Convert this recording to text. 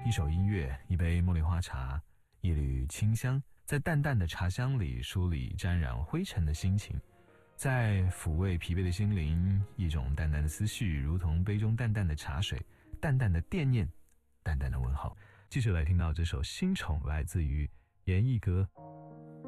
一首音乐，一杯茉莉花茶，一缕清香，在淡淡的茶香里梳理沾染灰尘的心情，在抚慰疲惫的心灵，一种淡淡的思绪，如同杯中淡淡的茶水，淡淡的惦念，淡淡的问候。继续来听到这首新宠，来自于严艺歌。